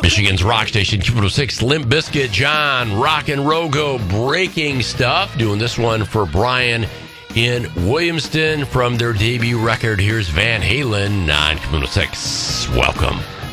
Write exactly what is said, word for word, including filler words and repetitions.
Michigan's rock station, Q one oh six, Limp Bizkit, John, Rock and Rogo, breaking stuff. Doing this one for Brian in Williamston from their debut record. Here's Van Halen on Q one oh six. Welcome.